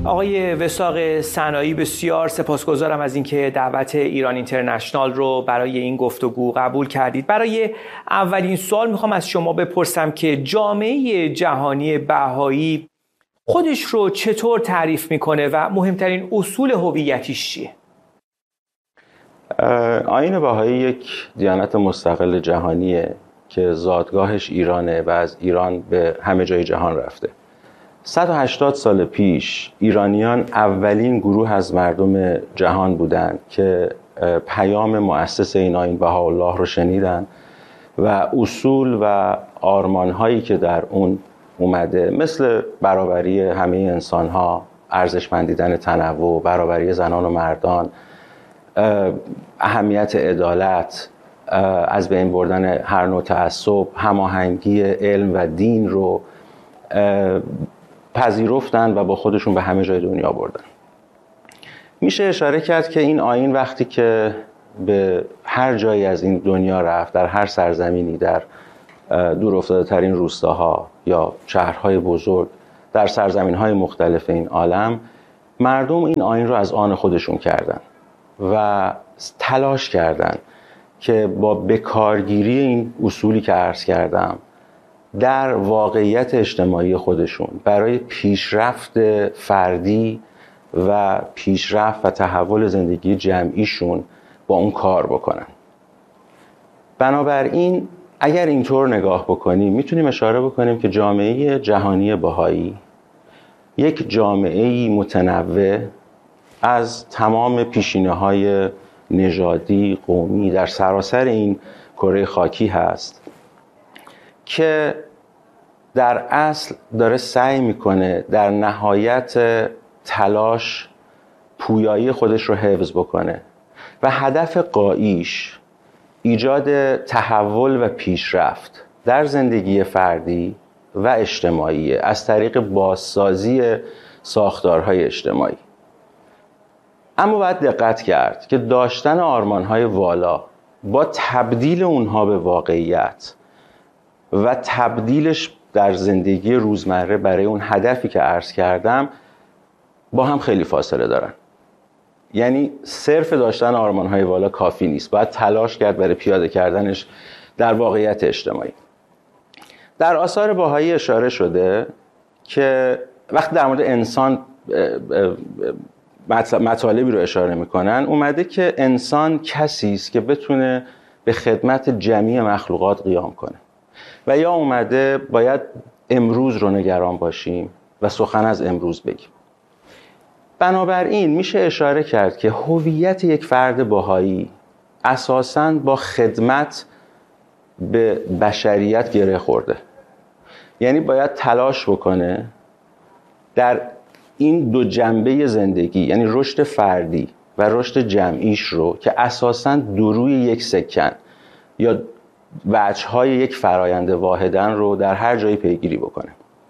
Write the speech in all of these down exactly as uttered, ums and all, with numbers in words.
آقای وثاق سنایی، بسیار سپاسگزارم از اینکه دعوت ایران اینترنشنال رو برای این گفتگو قبول کردید. برای اولین سوال میخوام از شما بپرسم که جامعه جهانی بهایی خودش رو چطور تعریف میکنه و مهمترین اصول هویتیش چیه؟ آیین بهایی یک دیانت مستقل جهانیه که زادگاهش ایرانه و از ایران به همه جای جهان رفته. صد و هشتاد سال پیش ایرانیان اولین گروه از مردم جهان بودند که پیام مؤسس این آیین بهاءالله رو شنیدن و اصول و آرمان‌هایی که در اون اومده، مثل برابری همه انسان‌ها، ارزشمند دیدن تنوع، برابری زنان و مردان، اهمیت عدالت، از بین بردن هر نوع تعصب، هماهنگی علم و دین رو پذیرفتن و با خودشون به همه جای دنیا بردن. میشه اشاره کرد که این آیین وقتی که به هر جایی از این دنیا رفت، در هر سرزمینی، در دور افتاده ترین روستاها یا شهرهای بزرگ، در سرزمینهای مختلف این عالم، مردم این آیین رو از آن خودشون کردن و تلاش کردن که با بکارگیری این اصولی که عرض کردم در واقعیت اجتماعی خودشون برای پیشرفت فردی و پیشرفت و تحول زندگی جمعیشون با اون کار بکنن. بنابراین اگر اینطور نگاه بکنیم میتونیم اشاره بکنیم که جامعه جهانی بهایی یک جامعه‌ای متنوع از تمام پیشینه‌های نژادی، قومی در سراسر این کره خاکی هست که در اصل داره سعی میکنه در نهایت تلاش پویایی خودش رو حفظ بکنه و هدف غاییش ایجاد تحول و پیشرفت در زندگی فردی و اجتماعی از طریق بازسازی ساختارهای اجتماعی. اما باید دقت کرد که داشتن آرمانهای والا با تبدیل اونها به واقعیت و تبدیلش در زندگی روزمره برای اون هدفی که عرض کردم با هم خیلی فاصله دارن. یعنی صرف داشتن آرمانهای والا کافی نیست، باید تلاش کرد برای پیاده کردنش در واقعیت اجتماعی. در آثار بهایی اشاره شده که وقتی در مورد انسان مطالبی رو اشاره میکنن، اومده که انسان کسی است که بتونه به خدمت جمیع مخلوقات قیام کنه و یا اومده باید امروز رو نگران باشیم و سخن از امروز بگیم. بنابراین میشه اشاره کرد که هویت یک فرد بهایی اساساً با خدمت به بشریت گره خورده. یعنی باید تلاش بکنه در این دو جنبه زندگی، یعنی رشد فردی و رشد جمعیش رو که اساساً دو روی یک سکن یا وجه‌های یک فرایند واحدن رو در هر جایی پیگیری بکنه.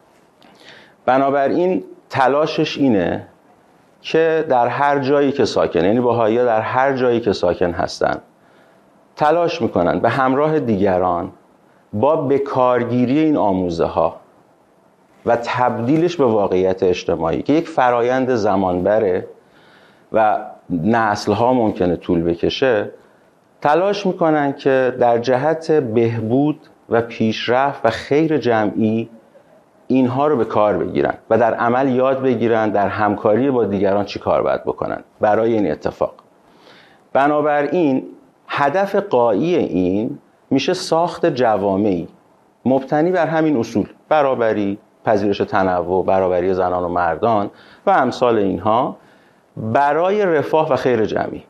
بنابراین تلاشش اینه که در هر جایی که ساکن، یعنی بهائی‌ها در هر جایی که ساکن هستن، تلاش میکنن به همراه دیگران با بکارگیری این آموزه ها و تبدیلش به واقعیت اجتماعی که یک فرایند زمانبره و نسل‌ها ممکنه طول بکشه، تلاش میکنن که در جهت بهبود و پیشرفت و خیر جمعی اینها رو به کار بگیرن و در عمل یاد بگیرن در همکاری با دیگران چی کار باید بکنن برای این اتفاق. بنابراین هدف غایی این میشه ساخت جوامعی مبتنی بر همین اصول: برابری، پذیرش تنوع، برابری زنان و مردان و امثال اینها، برای رفاه و خیر جمعی.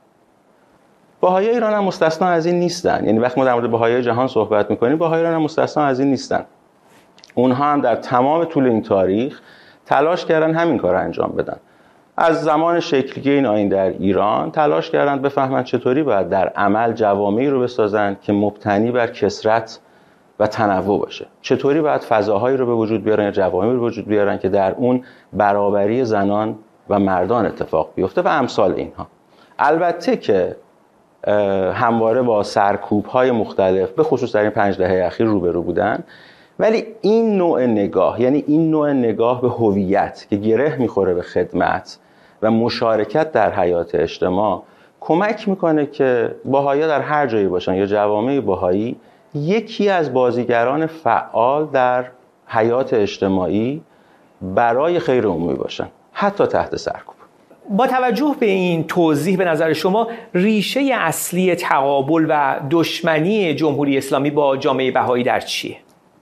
بهایی ایران هم مستثنا از این نیستن. یعنی وقتی ما در مورد بهایی جهان صحبت میکنیم، بهایی ایران هم مستثنا از این نیستن. اونها هم در تمام طول این تاریخ تلاش کردن همین کار رو انجام بدن. از زمان شکلگیری این آیین در ایران تلاش کردن بفهمن چطوری باید در عمل جوامعی رو بسازن که مبتنی بر کثرت و تنوع باشه. چطوری باید فضاهایی رو به وجود بیارن، جوامعی رو به وجود بیارن که در اون برابری زنان و مردان اتفاق بیفته و امثال اینها. البته که همواره با سرکوب‌های مختلف به خصوص در این پنج دهه اخیر روبرو بودن ولی این نوع نگاه، یعنی این نوع نگاه به هویت که گره میخوره به خدمت و مشارکت در حیات اجتماع، کمک میکنه که بهائی‌ها در هر جایی باشن یا جوامع بهایی یکی از بازیگران فعال در حیات اجتماعی برای خیر عمومی باشن، حتی تحت سرکوب. با توجه به این توضیح، به نظر شما ریشه اصلی تقابل و دشمنی جمهوری اسلامی با جامعه بهایی در چیه؟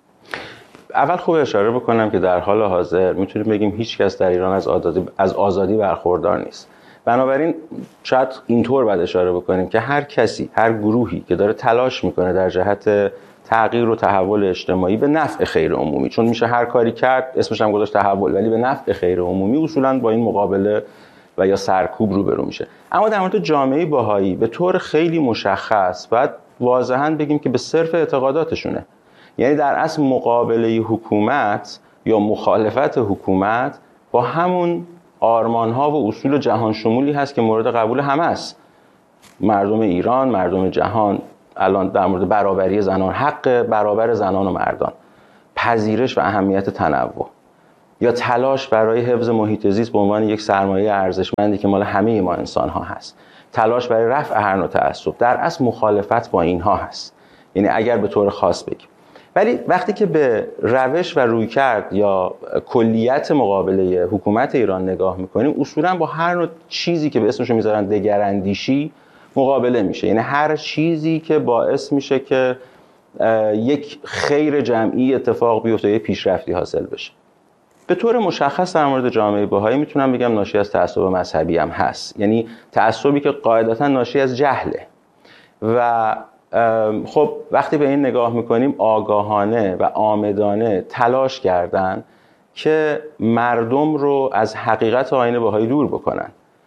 اول خوب اشاره بکنم که در حال حاضر میتونیم بگیم هیچ کس در ایران از آزادی از آزادی برخوردار نیست. بنابراین شاید اینطور باید اشاره بکنیم که هر کسی، هر گروهی که داره تلاش میکنه در جهت تغییر و تحول اجتماعی به نفع خیر عمومی، چون میشه هر کاری کرد اسمش هم گذاشت تحول، ولی به نفع خیر عمومی، اصولاً با این مقابله و یا سرکوب روبرو میشه. اما در مورد جامعه بهایی به طور خیلی مشخص باید واضحاً بگیم که به صرف اعتقاداتشونه. یعنی در اصل مقابله حکومت یا مخالفت حکومت با همون آرمان‌ها و اصول جهان شمولی هست که مورد قبول همه است. مردم ایران، مردم جهان، الان در مورد برابری زنان، حق برابر زنان و مردان، پذیرش و اهمیت تنوع، یا تلاش برای حفظ محیط زیست به عنوان یک سرمایه ارزشمندی که مال همه ما انسان‌ها هست، تلاش برای رفع هر نوع تعصب، در اصل مخالفت با اینها هست. یعنی اگر به طور خاص بگیم. ولی وقتی که به روش و رویکرد یا کلیت مقابله حکومت ایران نگاه میکنیم، اصولا با هر نوع چیزی که به اسمشو میذارن دگراندیشی مقابله میشه. یعنی هر چیزی که باعث میشه که یک خیر جمعی اتفاق بیفته، یک پیشرفتی حاصل بشه. به طور مشخص در مورد جامعه بهایی میتونم بگم ناشی از تعصب مذهبی هم هست. یعنی تعصبی که قاعدتا ناشی از جهله. و خب وقتی به این نگاه میکنیم، آگاهانه و عامدانه تلاش کردن که مردم رو از حقیقت آیین بهایی دور بکنن،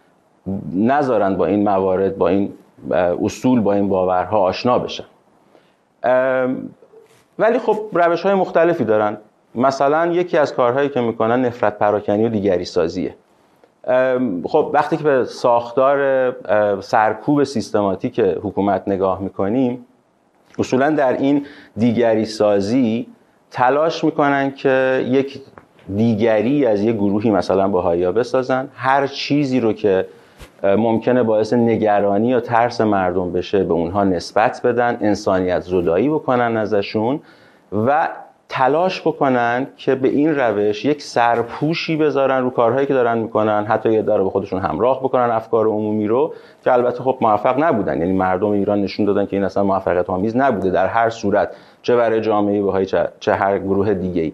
نذارن با این موارد، با این اصول، با این باورها آشنا بشن. ولی خب روش‌های مختلفی دارن. مثلا یکی از کارهایی که میکنن نفرت پراکنی و دیگری سازیه. خب وقتی که به ساختار سرکوب سیستماتیک حکومت نگاه میکنیم، اصولا در این دیگری سازی تلاش میکنن که یک دیگری از یک گروهی مثلا بهائی‌ها بسازن، هر چیزی رو که ممکنه باعث نگرانی یا ترس مردم بشه به اونها نسبت بدن، انسانیت زدایی بکنن ازشون و تلاش بکنن که به این روش یک سرپوشی بذارن رو کارهایی که دارن میکنن، حتی یه داره به خودشون همراه بکنن افکار عمومی رو، که البته خب موفق نبودن. یعنی مردم ایران نشون دادن که این اصلا موفقیت آمیز نبوده در هر صورت، چه برای جامعه بهایی چه, چه هر گروه دیگه‌ای.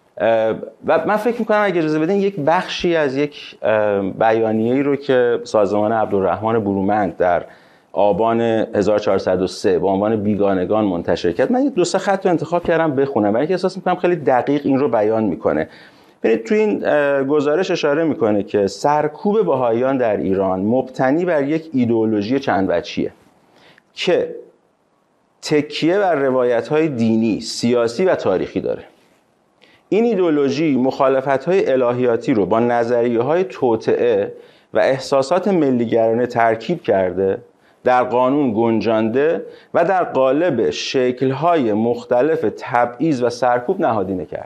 و من فکر میکنم اگه اجازه بدین یک بخشی از یک بیانیه‌ای رو که سازمان عبدالرحمن برومند در آبان هزار و چهارصد و سه با عنوان بیگانگان منتشر کرد، من دو سه خط رو انتخاب کردم بخونم، برای اینکه احساس میکنم خیلی دقیق این رو بیان میکنه. ببینید تو این گزارش اشاره میکنه که سرکوب بهائیان در ایران مبتنی بر یک ایدئولوژی چند وجهیه که تکیه بر روایت‌های دینی، سیاسی و تاریخی داره. این ایدئولوژی مخالفت‌های الهیاتی رو با نظریه‌های توطئه و احساسات ملی‌گرایانه ترکیب کرده، در قانون گنجانده و در قالب شکل‌های مختلف تبعیض و سرکوب نهادینه کرد.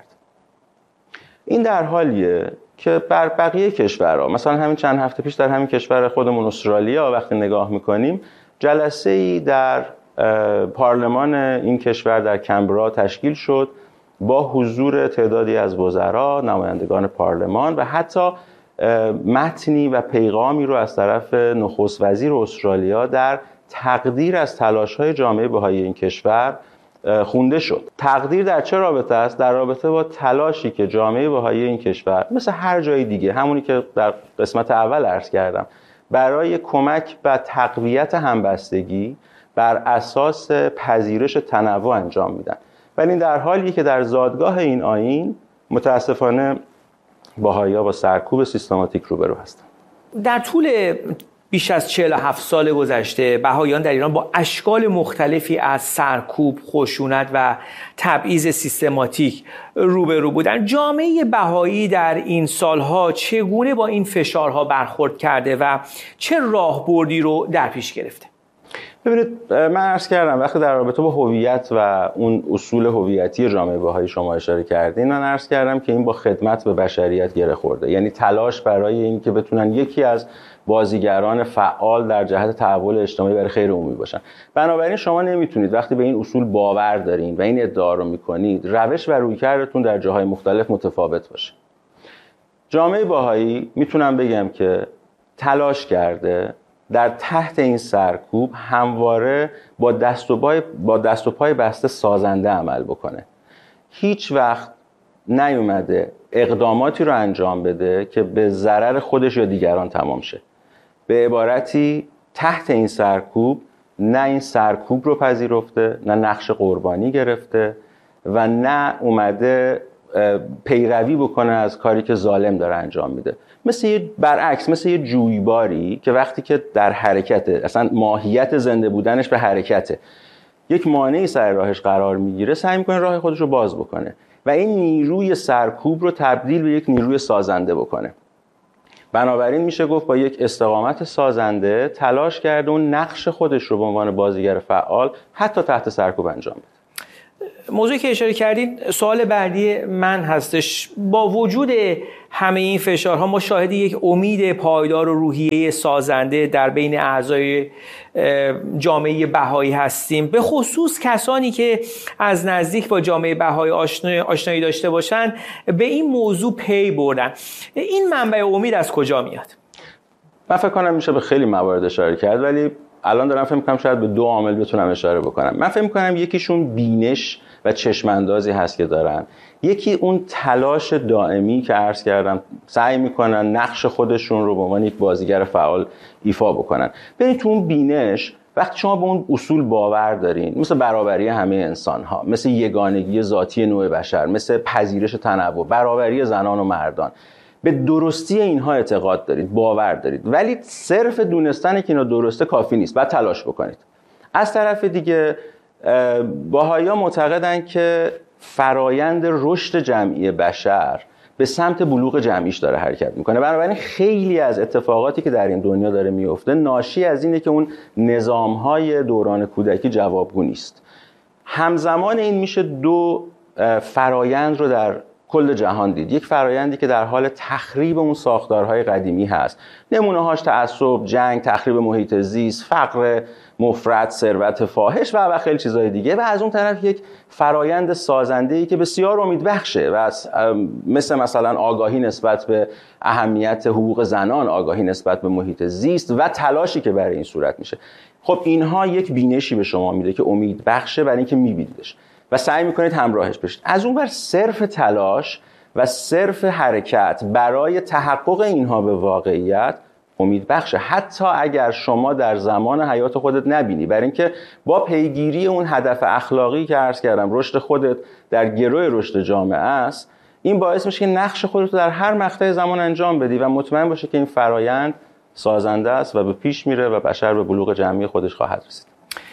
این در حالیه که بر بقیه کشورها، مثلا همین چند هفته پیش در همین کشور خودمون استرالیا وقتی نگاه می‌کنیم، جلسه‌ای در پارلمان این کشور در کمبرا تشکیل شد با حضور تعدادی از وزرا، نمایندگان پارلمان و حتی متنی و پیغامی رو از طرف نخست وزیر استرالیا در تقدیر از تلاش‌های جامعه بهایی این کشور خونده شد. تقدیر در چه رابطه است؟ در رابطه با تلاشی که جامعه بهایی این کشور مثل هر جای دیگه، همونی که در قسمت اول عرض کردم، برای کمک به تقویت همبستگی بر اساس پذیرش تنوع انجام میدن. ولی این در حالی که در زادگاه این آیین متاسفانه بهائی‌ها با سرکوب سیستماتیک روبرو هستند. در طول بیش از چهل و هفت سال گذشته بهائیان در ایران با اشکال مختلفی از سرکوب، خشونت و تبعیض سیستماتیک روبرو بودند. جامعه بهایی در این سالها چگونه با این فشارها برخورد کرده و چه راهبردی رو در پیش گرفته؟ ببینید من عرض کردم وقتی در رابطه با هویت و اون اصول هویتی جامعه بهایی شما اشاره کردین، من عرض کردم که این با خدمت به بشریت گره خورده، یعنی تلاش برای اینکه بتونن یکی از بازیگران فعال در جهت تحول اجتماعی برای خیر عمومی باشن. بنابراین شما نمیتونید وقتی به این اصول باور دارین و این ادعا رو میکنید روش و رویکردتون در جاهای مختلف متفاوت باشه. جامعه بهایی میتونم بگم که تلاش کرده در تحت این سرکوب همواره با دست و پای با دست و پای بسته سازنده عمل بکنه. هیچ وقت نیومده اقداماتی رو انجام بده که به ضرر خودش یا دیگران تمام شه. به عبارتی تحت این سرکوب نه این سرکوب رو پذیرفته، نه نقش قربانی گرفته و نه اومده پیروی بکنه از کاری که ظالم داره انجام میده. مثل یه برعکس، مثل یه جویباری که وقتی که در حرکته، اصلا ماهیت زنده بودنش به حرکته، یک مانعی سر راهش قرار میگیره، سعی میکنه راه خودش رو باز بکنه و این نیروی سرکوب رو تبدیل به یک نیروی سازنده بکنه. بنابراین میشه گفت با یک استقامت سازنده تلاش کرده اون نقش خودش رو به عنوان بازیگر فعال حتی تحت سرکوب انجام بده. موضوعی که اشاره کردین سوال بعدی من هستش. با وجود همه این فشارها ما شاهد یک امید پایدار و روحیه سازنده در بین اعضای جامعه بهایی هستیم، به خصوص کسانی که از نزدیک با جامعه بهایی آشنایی داشته باشن به این موضوع پی بردن. این منبع امید از کجا میاد؟ من فکر کنم میشه به خیلی موارد اشاره کرد، ولی الان دارم فکر می‌کنم شاید به دو عامل بتونم اشاره بکنم. من فکر می‌کنم یکیشون بینش و چشماندازی هست که دارن، یکی اون تلاش دائمی که عرض کردم سعی میکنن نقش خودشون رو به عنوان یک بازیگر فعال ایفا بکنن. ببینید تو اون بینش وقتی شما به اون اصول باور دارین، مثل برابری همه انسان‌ها، مثل یگانگی ذاتی نوع بشر، مثل پذیرش تنوع، برابری زنان و مردان، به درستی اینها اعتقاد دارید، باور دارید، ولی صرف دونستن که اینا درسته کافی نیست، باید تلاش بکنید. از طرف دیگه بهائی‌ها معتقدن که فرایند رشد جمعی بشر به سمت بلوغ جمعیش داره حرکت میکنه. بنابراین خیلی از اتفاقاتی که در این دنیا داره میفته ناشی از اینه که اون نظام‌های دوران کودکی جوابگو نیست. همزمان این میشه دو فرایند رو در کل جهان دید. یک فرایندی که در حال تخریب اون ساختارهای قدیمی هست، نمونه‌هاش تعصب، جنگ، تخریب محیط زیست، فقر مفرط، ثروت فاحش و و خیلی چیزهای دیگه، و از اون طرف یک فرایند سازنده‌ای که بسیار امیدبخشه و مثل مثلا آگاهی نسبت به اهمیت حقوق زنان، آگاهی نسبت به محیط زیست و تلاشی که برای این صورت میشه. خب اینها یک بینشی به شما میده که امیدبخشه برای اینکه میبینیدش و سعی میکنید همراهش بشید. از اون ور صرف تلاش و صرف حرکت برای تحقق اینها به واقعیت امید بخشه، حتی اگر شما در زمان حیات خودت نبینی، برای اینکه با پیگیری اون هدف اخلاقی که عرض کردم، رشد خودت در گروه رشد جامعه است، این باعث میشه که نقش خودت رو در هر مقطع زمان انجام بدی و مطمئن باشه که این فرایند سازنده است و به پیش میره و بشر به بلوغ جمعی خودش خواهد رسید.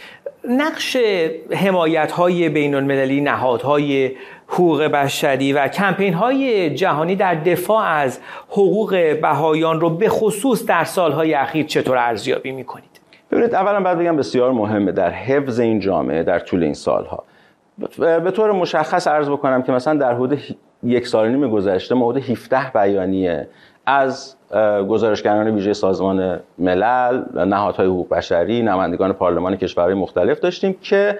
نقش حمایت‌های بین‌المللی، نهادهای حقوق بشری و کمپین‌های جهانی در دفاع از حقوق بهائیان رو به خصوص در سال‌های اخیر چطور ارزیابی می‌کنید؟ ببینید، اولا باید بگم بسیار مهمه در حفظ این جامعه در طول این سال‌ها. به طور مشخص عرض بکنم که مثلا در حدود یک سال و نیم گذشته ما حدود هفده بیانیه از گزارشگران ویژه سازمان ملل، نهادهای حقوق بشری، نمایندگان پارلمان کشورهای مختلف داشتیم که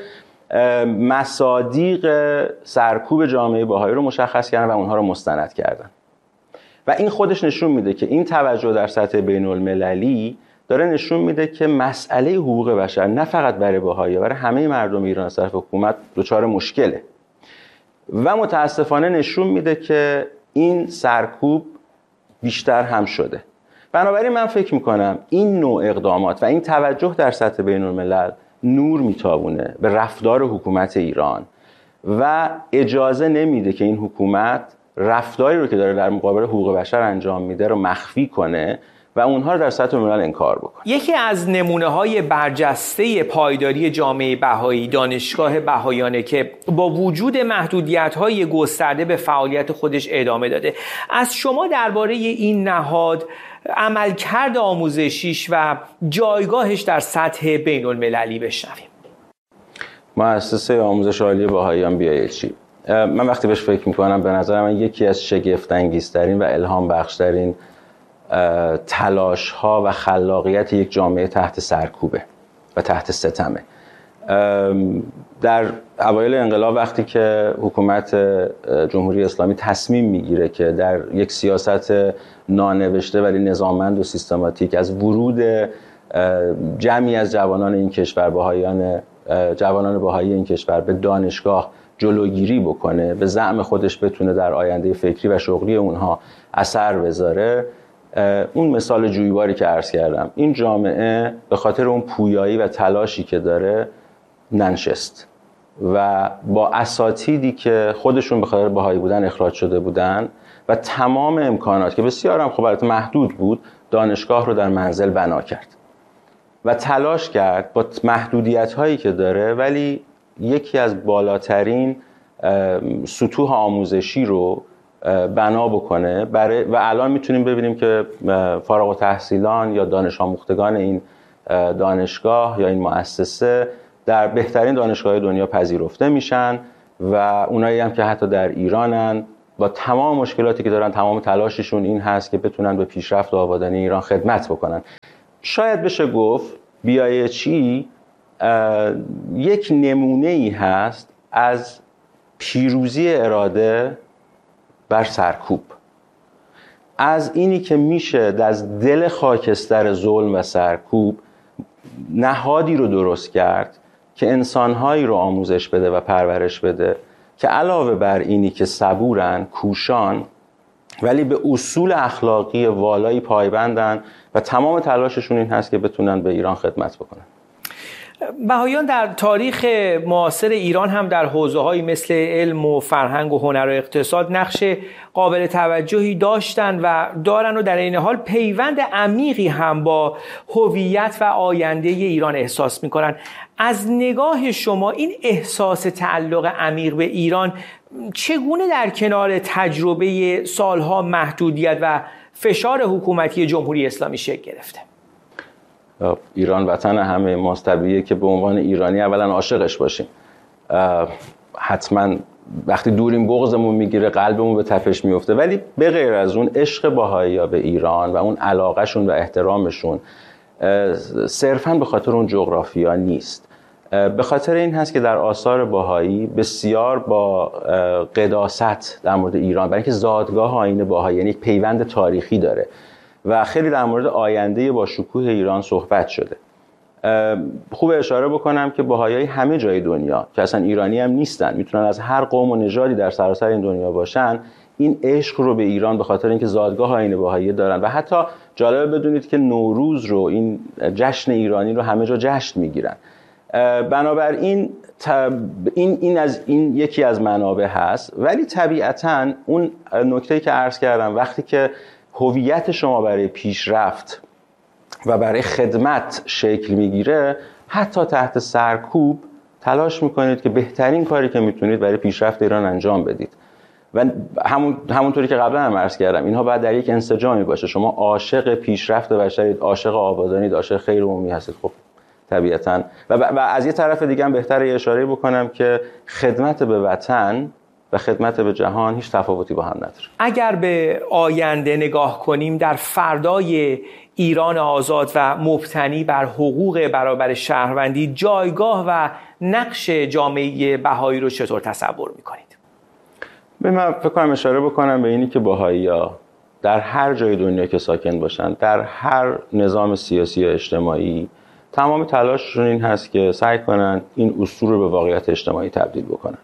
مصادیق سرکوب جامعه بهایی رو مشخص کردن و اونها رو مستند کردن. و این خودش نشون میده که این توجه در سطح بین المللی داره نشون میده که مسئله حقوق بشر نه فقط برای بهایی، برای همه مردم ایران از طرف حکومت دچار مشکله و متاسفانه نشون میده که این سرکوب بیشتر هم شده. بنابراین من فکر میکنم این نوع اقدامات و این توجه در سطح بین الملل نور میتابونه به رفتار حکومت ایران و اجازه نمیده که این حکومت رفتاری رو که داره در مقابل حقوق بشر انجام میده رو مخفی کنه و اونها رو در سطح ملل انکار بکنه. یکی از نمونه‌های برجسته پایداری جامعه بهایی دانشگاه بهاییانه که با وجود محدودیت‌های گسترده به فعالیت خودش ادامه داده. از شما درباره این نهاد، عملکرد آموزشیش و جایگاهش در سطح بین‌المللی بشنویم. مؤسسه آموزش عالی بهاییان بی ای اچ ای، من وقتی بهش فکر میکنم به نظر من یکی از شگفت‌انگیزترین و الهام بخشترین تلاش ها و خلاقیت یک جامعه تحت سرکوبه و تحت ستمه. در اوایل انقلاب وقتی که حکومت جمهوری اسلامی تصمیم میگیره که در یک سیاست نانوشته ولی نظاممند و سیستماتیک از ورود جمعی از جوانان این کشور، بهاییان جوانان بهایی این کشور به دانشگاه جلوگیری بکنه، به زعم خودش بتونه در آینده فکری و شغلی اونها اثر بذاره، اون مثال جویباری که عرض کردم، این جامعه به خاطر اون پویایی و تلاشی که داره ننشست و با اساتیدی که خودشون به خاطر بهایی بودن اخراج شده بودن و تمام امکانات که بسیار هم خب البته محدود بود، دانشگاه رو در منزل بنا کرد و تلاش کرد با محدودیت هایی که داره ولی یکی از بالاترین سطوح آموزشی رو بنا بکنه برای و الان میتونیم ببینیم که فارغ التحصیلان یا دانش آموختگان این دانشگاه یا این مؤسسه در بهترین دانشگاه دنیا پذیرفته میشن و اونایی هم که حتی در ایرانن با تمام مشکلاتی که دارن، تمام تلاششون این هست که بتونن به پیشرفت و آبادانی ایران خدمت بکنن. شاید بشه گفت بی آی اچ ای یک نمونه ای هست از پیروزی اراده بر سرکوب، از اینی که میشه از دل خاکستر ظلم و سرکوب نهادی رو درست کرد که انسانهایی رو آموزش بده و پرورش بده که علاوه بر اینی که صبورن، کوشان، ولی به اصول اخلاقی والایی پایبندن و تمام تلاششون این هست که بتونن به ایران خدمت بکنن. بهاییان در تاریخ معاصر ایران هم در حوزه‌هایی مثل علم و فرهنگ و هنر و اقتصاد نقش قابل توجهی داشتن و دارن و در این حال پیوند عمیقی هم با هویت و آینده ایران احساس می‌کنن. از نگاه شما این احساس تعلق عمیق به ایران چگونه در کنار تجربه سالها محدودیت و فشار حکومتی جمهوری اسلامی شکل گرفته؟ ایران وطن همه ماست، طبیعیه که به عنوان ایرانی اولا عاشقش باشیم. حتما وقتی دوریم بغضمون میگیره، قلبمون به تپش میفته، ولی به غیر از اون عشق بهایی‌ها به ایران و اون علاقهشون و احترامشون صرفاً به خاطر اون جغرافیا نیست. به خاطر این هست که در آثار بهایی بسیار با قداست در مورد ایران، برای اینکه زادگاه آیین بهایی یعنی یک پیوند تاریخی داره و خیلی در مورد آینده با شکوه ایران صحبت شده. خوب اشاره بکنم که بهایی همه جای دنیا که اصلا ایرانی هم نیستن، میتونن از هر قوم و نژادی در سراسر این دنیا باشن، این عشق رو به ایران به خاطر اینکه زادگاه آیین بهایی دارن و حتی جالبه بدونید که نوروز رو، این جشن ایرانی رو همه جا جشن میگیرن. بنابراین این این از این یکی از منابع هست، ولی طبیعتاً اون نکته‌ای که عرض کردم، وقتی که هویت شما برای پیشرفت و برای خدمت شکل میگیره، حتی تحت سرکوب تلاش میکنید که بهترین کاری که میتونید برای پیشرفت ایران انجام بدید و همون همونطوری که قبلا هم عرض کردم، اینها باید در یک انسجامی باشه. شما عاشق پیشرفت بشرید، عاشق آبادانید، عاشق خیر عمومی هستید، خب طبیعتاً و, و از یه طرف دیگه هم بهتره اشاره بکنم که خدمت به وطن و خدمت به جهان هیچ تفاوتی با هم نداره. اگر به آینده نگاه کنیم، در فردای ایران آزاد و مبتنی بر حقوق برابر شهروندی، جایگاه و نقش جامعه بهایی رو چطور تصور میکنید؟ من فکر کنم اشاره بکنم به اینی که بهایی‌ها در هر جای دنیا که ساکن باشن، در هر نظام سیاسی و اجتماعی، تمام تلاششون این هست که سعی کنن این اصول رو به واقعیت اجتماعی تبدیل بکنن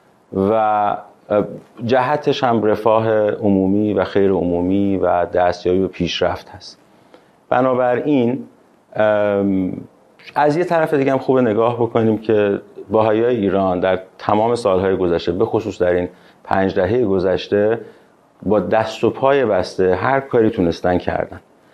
و جهتش هم رفاه عمومی و خیر عمومی و دستیابی به پیشرفت هست. بنابراین از یه طرف دیگه هم خوب نگاه بکنیم که بهایی‌های ایران در تمام سالهای گذشته، به خصوص در این پنج دهه گذشته، با دست و پای بسته هر کاری تونستن کردن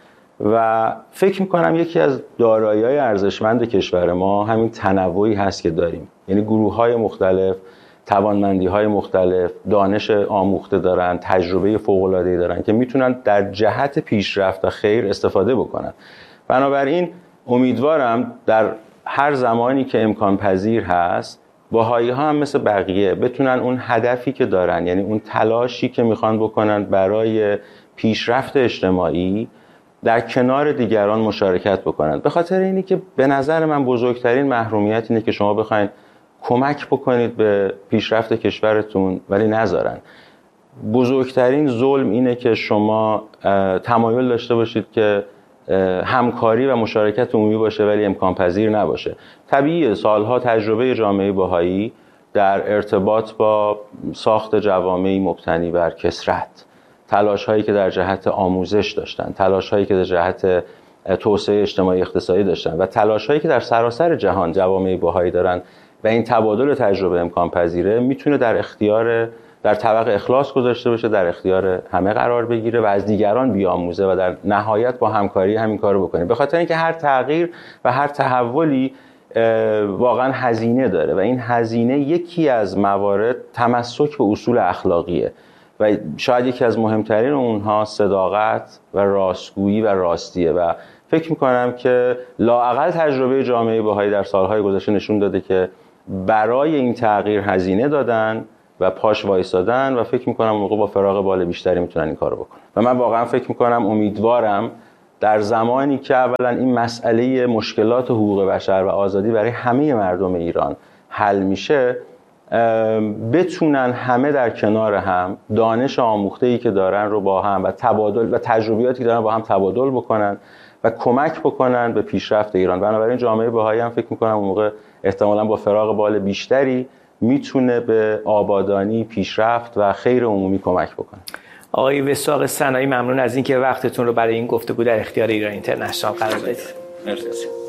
و فکر میکنم یکی از دارایی‌های ارزشمند کشور ما همین تنوعی هست که داریم، یعنی گروه‌های مختلف، توانمندی‌های مختلف، دانش آموخته دارن، تجربه فوق‌العاده‌ای دارن که میتونن در جهت پیشرفت و خیر استفاده بکنن. بنابراین امیدوارم در هر زمانی که امکان پذیر هست بهائی‌ها هم مثل بقیه بتونن اون هدفی که دارن، یعنی اون تلاشی که میخوان بکنن برای پیشرفت اجتماعی، در کنار دیگران مشارکت بکنن. به خاطر اینی که به نظر من بزرگترین محرومیت اینه که شما بخواید کمک بکنید به پیشرفت کشورتون ولی نذارن. بزرگترین ظلم اینه که شما تمایل داشته باشید که همکاری و مشارکت عمومی باشه ولی امکان پذیر نباشه. طبیعیه سالها تجربه جامعه بهایی در ارتباط با ساخت جوامعی مبتنی بر کثرت، تلاش هایی که در جهت آموزش داشتن، تلاش هایی که در جهت توسعه اجتماعی اقتصادی داشتن و تلاش هایی که در سراسر جهان جوامع بهایی دارن و این تبادل تجربه امکان پذیره، میتونه در اختیار در طبق اخلاص گذاشته بشه، در اختیار همه قرار بگیره و از دیگران بیاموزه و در نهایت با همکاری همین کارو بکنه. به خاطر اینکه هر تغییر و هر تحولی واقعا هزینه داره و این هزینه یکی از موارد تمسک به اصول اخلاقیه و شاید یکی از مهمترین اونها صداقت و راستگویی و راستیه و فکر میکنم که لااقل تجربه جامعه بهایی در سالهای گذشته نشون داده که برای این تغییر هزینه دادن و پاش وایسادن و فکر میکنم موقع با فراغ بال بیشتری میتونن این کارو بکنن و من واقعا فکر میکنم امیدوارم در زمانی که اولا این مسئله مشکلات حقوق بشر و آزادی برای همه مردم ایران حل میشه، بتونن همه در کنار هم دانش آموخته‌ای که دارن رو با هم و تبادل و تجربیاتی که دارن با هم تبادل بکنن و کمک بکنن به پیشرفت ایران. بنابراین جامعه بهایی هم فکر میکنم اون موقع احتمالاً با فراغ بال بیشتری میتونه به آبادانی، پیشرفت و خیر عمومی کمک بکنه. آقای وثاق سنایی ممنون از اینکه وقتتون رو برای این گفتگو در اختیار ایران اینترنشنال قرار دادید. مرسی.